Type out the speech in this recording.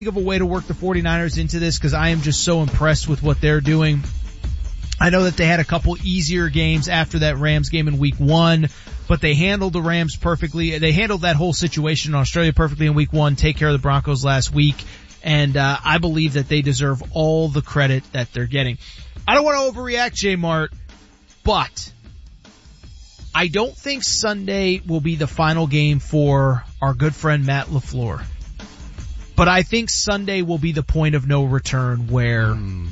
of a way to work the 49ers into this because I am just so impressed with what they're doing. I know that they had a couple easier games after that Rams game in week 1, but they handled the Rams perfectly. They handled that whole situation in Australia perfectly in week 1, take care of the Broncos last week, and I believe that they deserve all the credit that they're getting. I don't want to overreact, J-Mart, but I don't think Sunday will be the final game for our good friend Matt LaFleur. But I think Sunday will be the point of no return where